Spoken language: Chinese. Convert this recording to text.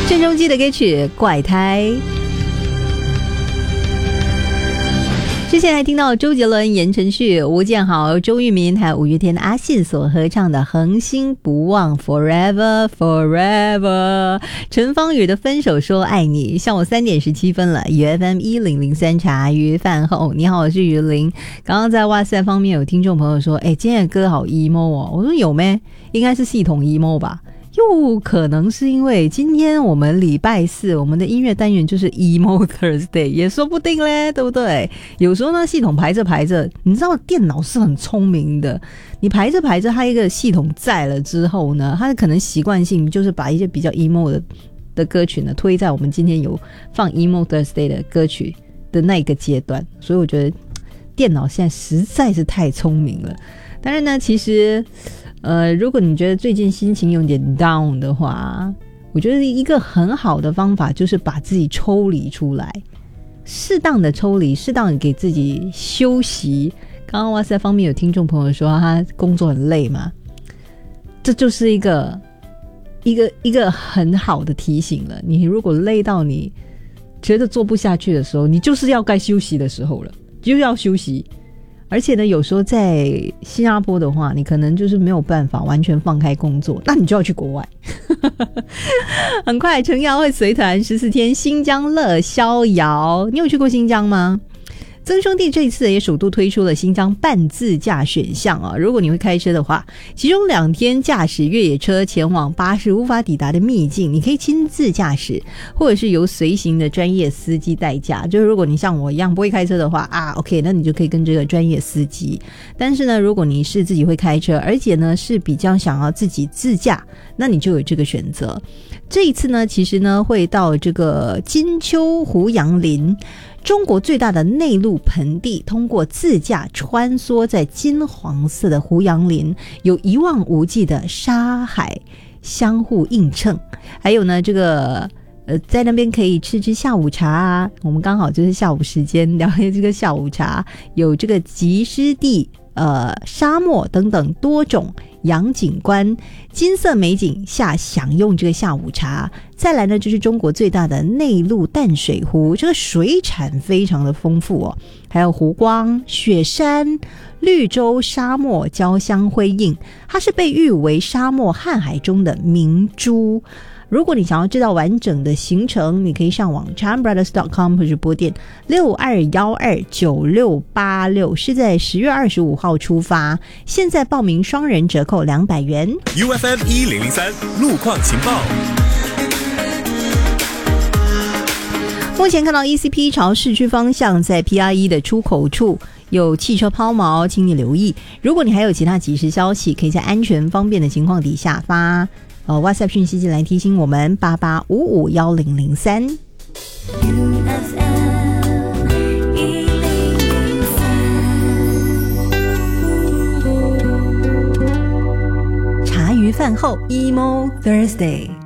郑中基的歌曲《怪胎》。之前还听到周杰伦、言承旭、吴建豪、周渝民还有五月天的阿信所合唱的《恒星不忘 Forever Forever》。陈芳宇的分手说爱你。像我3点17分了，UFM 1003茶余饭后，你好，我是于林。刚刚在哇塞方面有听众朋友说，今天的歌好 emo 哦。我说有咩？应该是系统 emo 吧。又可能是因为今天我们礼拜4，我们的音乐单元就是 Emo Thursday， 也说不定嘞，对不对？有时候呢，系统排着排着，你知道电脑是很聪明的，你排着排着，它一个系统在了之后呢，它可能习惯性就是把一些比较 emo 的歌曲呢推在我们今天有放 Emo Thursday 的歌曲的那个阶段，所以我觉得电脑现在实在是太聪明了。当然呢，其实如果你觉得最近心情有点 down 的话，我觉得一个很好的方法就是把自己抽离出来，适当的抽离，适当的给自己休息。刚刚哇塞方面有听众朋友说他工作很累嘛，这就是一个很好的提醒了。你如果累到你觉得做不下去的时候，你就是要该休息的时候了，就要休息。而且呢，有时候在新加坡的话，你可能就是没有办法完全放开工作，那你就要去国外。很快程瑶会随团14天新疆乐逍遥。你有去过新疆吗？曾兄弟这一次也首度推出了新疆半自驾选项啊！如果你会开车的话，其中2天驾驶越野车前往巴士无法抵达的秘境，你可以亲自驾驶，或者是由随行的专业司机代驾。就是如果你像我一样不会开车的话OK， 那你就可以跟这个专业司机。但是呢，如果你是自己会开车，而且呢是比较想要自己自驾，那你就有这个选择。这一次呢，其实呢会到这个金秋胡杨林，中国最大的内陆盆地，通过自驾穿梭在金黄色的胡杨林，有一望无际的沙海相互映衬。还有呢，这个在那边可以吃下午茶啊，我们刚好就是下午时间聊这个下午茶，有这个极湿地、沙漠等等多种洋景观，金色美景下享用这个下午茶。再来呢，就是中国最大的内陆淡水湖，这个水产非常的丰富哦，还有湖光、雪山、绿洲沙漠交相辉映，它是被誉为沙漠瀚海中的明珠。如果你想要知道完整的行程，你可以上网 charmbrothers.com 或者拨电62129686，是在10月25号出发，现在报名双人折扣200元。 UFM 1003路况情报。 目前看到 ECP 朝市区方向在 PR1 的出口处有汽车抛锚，请你留意。如果你还有其他即时消息，可以在安全方便的情况底下发WhatsApp 讯息进来提醒我们88551003。茶余饭后 Emo Thursday。